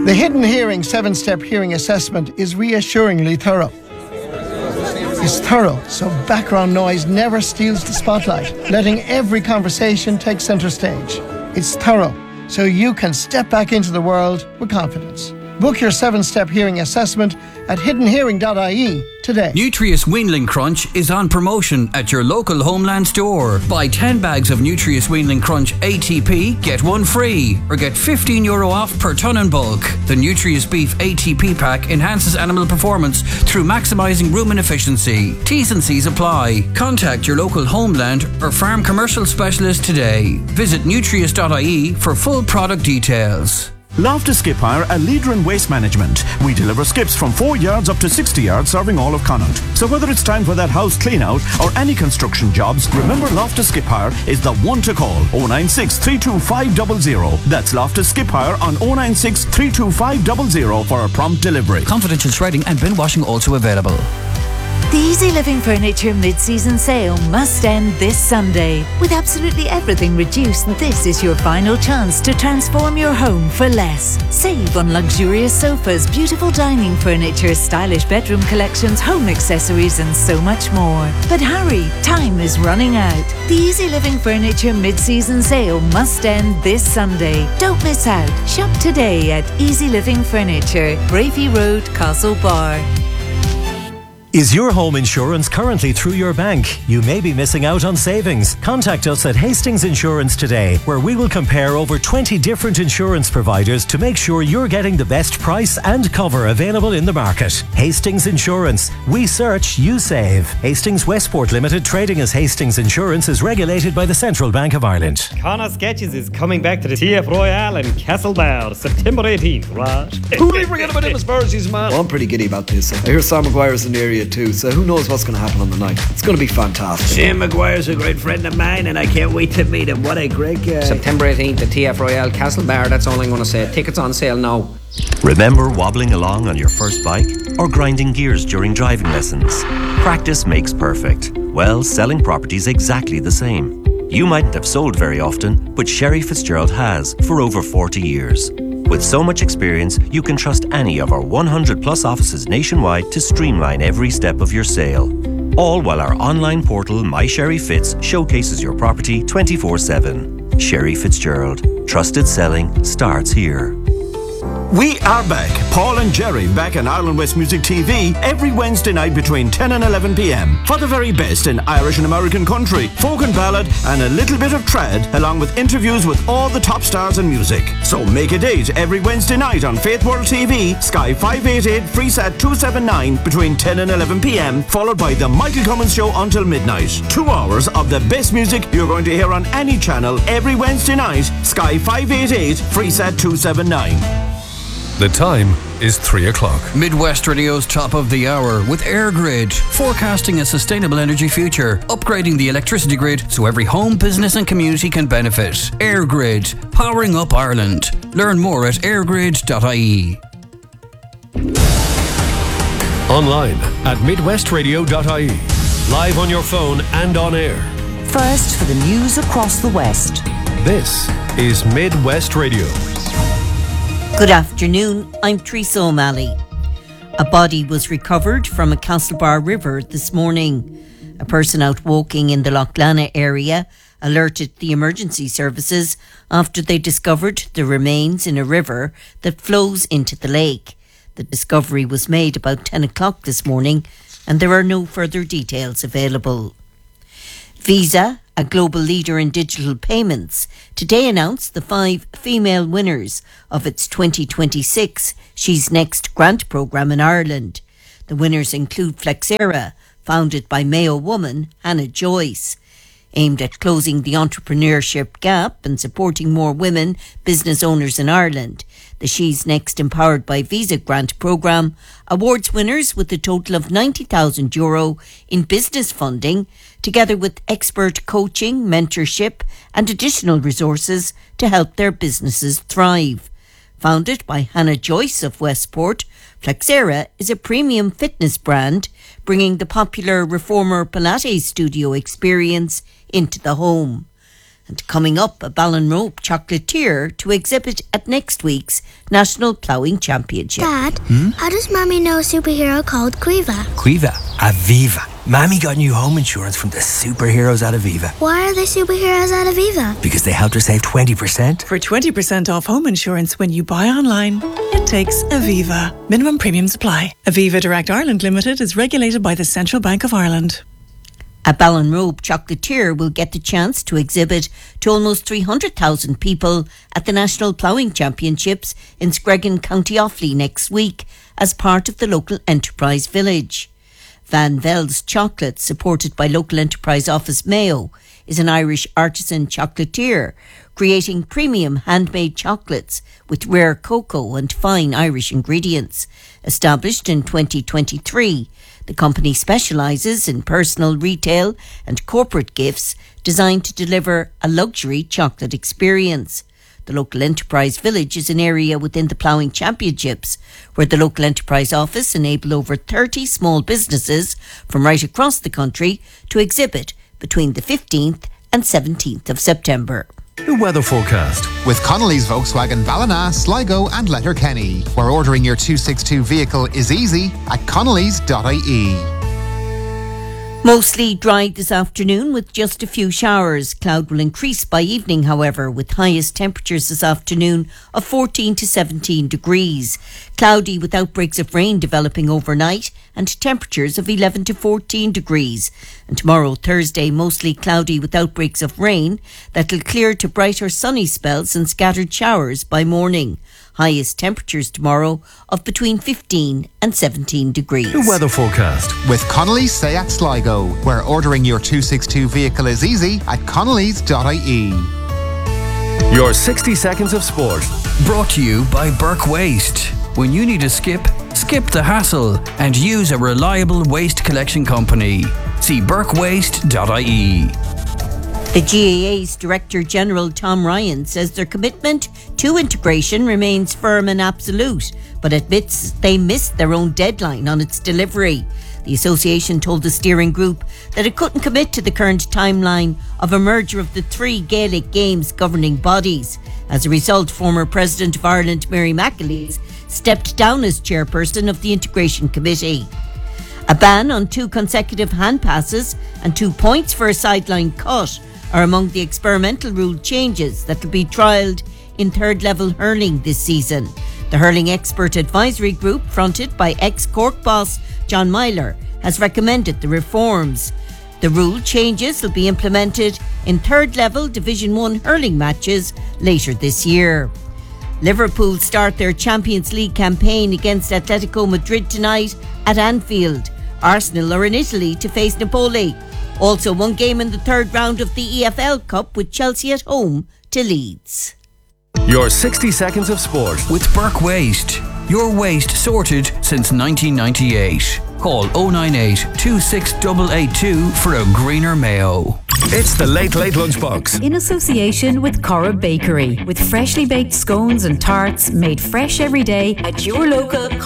The Hidden Hearing 7-step hearing assessment is reassuringly thorough. It's thorough, so background noise never steals the spotlight, letting every conversation take centre stage. It's thorough, so you can step back into the world with confidence. Book your 7-step hearing assessment at hiddenhearing.ie today. Nutrius Weanling Crunch is on promotion at your local Homeland store. Buy 10 bags of Nutrius Weanling Crunch ATP, get one free, or get €15 off per tonne in bulk. The Nutrius Beef ATP pack enhances animal performance through maximising rumen efficiency. T's and C's apply. Contact your local Homeland or farm commercial specialist today. Visit nutrius.ie for full product details. Loftus Skip Hire, a leader in waste management. We deliver skips from 4 yards up to 60 yards, serving all of Connaught. So whether it's time for that house clean out or any construction jobs, remember Loftus Skip Hire is the one to call. 096 325 00. That's Loftus Skip Hire on 096 325 00 for a prompt delivery. Confidential shredding and bin washing also available. The Easy Living Furniture mid-season sale must end this Sunday. With absolutely everything reduced, this is your final chance to transform your home for less. Save on luxurious sofas, beautiful dining furniture, stylish bedroom collections, home accessories and so much more. But hurry, time is running out. The Easy Living Furniture mid-season sale must end this Sunday. Don't miss out. Shop today at Easy Living Furniture, Bravey Road, Castlebar. Is your home insurance currently through your bank? You may be missing out on savings. Contact us at Hastings Insurance today, where we will compare over 20 different insurance providers to make sure you're getting the best price and cover available in the market. Hastings Insurance. We search, you save. Hastings Westport Limited, trading as Hastings Insurance, is regulated by the Central Bank of Ireland. Connaught Sketches is coming back to the TF Royale in Castlebar, September 18th, right? Who do we forget about him as far as he's man? Well, I'm pretty giddy about this. I hear Sam Maguire's in the area too, so who knows what's going to happen on the night. It's going to be fantastic. Sam Maguire's a great friend of mine and I can't wait to meet him. What a great guy. September 18th at TF Royale Castlebar, that's all I'm going to say. Tickets on sale now. Remember wobbling along on your first bike or grinding gears during driving lessons? Practice makes perfect. Well, selling property's exactly the same. You mightn't have sold very often, but Sherry Fitzgerald has for over 40 years. With so much experience, you can trust any of our 100 plus offices nationwide to streamline every step of your sale. All while our online portal, My Sherry Fitz, showcases your property 24/7. Sherry Fitzgerald. Trusted selling starts here. We are back. Paul and Jerry back on Ireland West Music TV every Wednesday night between 10 and 11 p.m. for the very best in Irish and American country, folk and ballad, and a little bit of trad, along with interviews with all the top stars in music. So make a date every Wednesday night on Faith World TV, Sky 588, Freesat 279 between 10 and 11 p.m, followed by the Michael Cummins Show until midnight. 2 hours of the best music you're going to hear on any channel every Wednesday night, Sky 588, Freesat 279. The time is 3 o'clock. Midwest Radio's top of the hour with AirGrid, forecasting a sustainable energy future, upgrading the electricity grid so every home, business and community can benefit. AirGrid, powering up Ireland. Learn more at airgrid.ie. Online at midwestradio.ie. Live on your phone and on air. First for the news across the West. This is Midwest Radio. Good afternoon, I'm Teresa O'Malley. A body was recovered from a Castlebar river this morning. A person out walking in the Loughlana area alerted the emergency services after they discovered the remains in a river that flows into the lake. The discovery was made about 10 o'clock this morning and there are no further details available. Visa, a global leader in digital payments, today announced the 5 female winners of its 2026 She's Next grant programme in Ireland. The winners include Flexera, founded by Mayo woman Hannah Joyce. Aimed at closing the entrepreneurship gap and supporting more women business owners in Ireland, the She's Next Empowered by Visa grant programme awards winners with a total of €90,000 in business funding, together with expert coaching, mentorship and additional resources to help their businesses thrive. Founded by Hannah Joyce of Westport, Flexera is a premium fitness brand, bringing the popular reformer Pilates studio experience into the home. And coming up, a Ballinrobe chocolatier to exhibit at next week's National Ploughing Championship. Dad, how does Mommy know a superhero called Quiva? Quiva? Aviva. Mammy got new home insurance from the superheroes at Aviva. Why are they superheroes at Aviva? Because they helped her save 20%. For 20% off home insurance when you buy online, it takes Aviva. Minimum premiums apply. Aviva Direct Ireland Limited is regulated by the Central Bank of Ireland. A Ballinrobe chocolatier will get the chance to exhibit to almost 300,000 people at the National Ploughing Championships in Screggan, County Offaly next week as part of the local enterprise village. Van Vel's Chocolate, supported by local enterprise office Mayo, is an Irish artisan chocolatier creating premium handmade chocolates with rare cocoa and fine Irish ingredients. Established in 2023, the company specialises in personal, retail and corporate gifts designed to deliver a luxury chocolate experience. The local enterprise village is an area within the Ploughing Championships where the local enterprise office enable over 30 small businesses from right across the country to exhibit between the 15th and 17th of September. The weather forecast. With Connolly's Volkswagen Ballina, Sligo and Letterkenny, where ordering your 262 vehicle is easy at connellys.ie. Mostly dry this afternoon with just a few showers. Cloud will increase by evening, however, with highest temperatures this afternoon of 14 to 17 degrees. Cloudy with outbreaks of rain developing overnight and temperatures of 11 to 14 degrees. And tomorrow, Thursday, mostly cloudy with outbreaks of rain that'll clear to brighter sunny spells and scattered showers by morning. Highest temperatures tomorrow of between 15 and 17 degrees. The weather forecast. With Connolly's Seat Sligo, where ordering your 262 vehicle is easy at connellys.ie. Your 60 seconds of sport. Brought to you by Burke Waste. When you need a skip the hassle and use a reliable waste collection company. See burkewaste.ie. The GAA's Director General Tom Ryan says their commitment to integration remains firm and absolute, but admits they missed their own deadline on its delivery. The association told the steering group that it couldn't commit to the current timeline of a merger of the three Gaelic Games governing bodies. As a result, former President of Ireland Mary McAleese stepped down as chairperson of the Integration Committee. A ban on 2 consecutive hand passes and 2 points for a sideline cut are among the experimental rule changes that will be trialled in third level hurling this season. The Hurling Expert Advisory Group, fronted by ex-Cork boss John Myler, has recommended the reforms. The rule changes will be implemented in third level Division 1 hurling matches later this year. Liverpool start their Champions League campaign against Atletico Madrid tonight at Anfield. Arsenal are in Italy to face Napoli. Also, one game in the third round of the EFL Cup with Chelsea at home to Leeds. Your 60 seconds of sport. With Burke Waste. Your waste sorted since 1998. Call 098 26882 for a greener Mayo. It's the Late Lunchbox. In association with Corrib Bakery, with freshly baked scones and tarts made fresh every day at your local